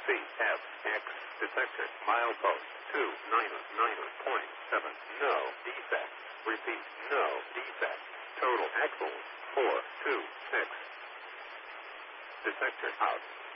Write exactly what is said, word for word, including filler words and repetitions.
C F X detector milepost two nine nine point seven. No defect. Repeat, no defect. Total axles four two six. Detector out.